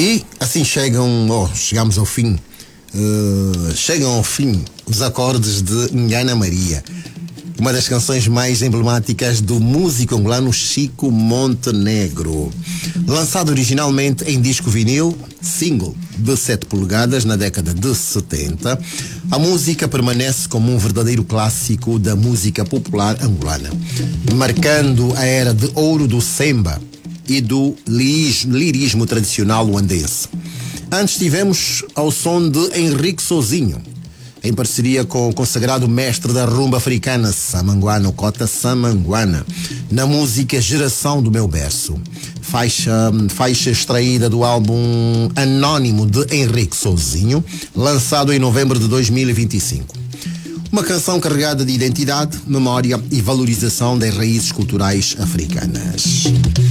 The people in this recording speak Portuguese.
E assim chegamos ao fim. Chegam ao fim os acordes de Nhana Maria, uma das canções mais emblemáticas do músico angolano Chico Montenegro. Lançado originalmente em disco vinil, single de 7 polegadas na década de 70, a música permanece como um verdadeiro clássico da música popular angolana, marcando a era de ouro do semba e do lirismo tradicional luandense. Antes tivemos ao som de Henrique Sozinho, em parceria com o consagrado mestre da rumba africana Samanguana, Cota Samanguana, na música Geração do Meu Berço, faixa extraída do álbum Anônimo de Henrique Sozinho, lançado em novembro de 2025. Uma canção carregada de identidade, memória e valorização das raízes culturais africanas.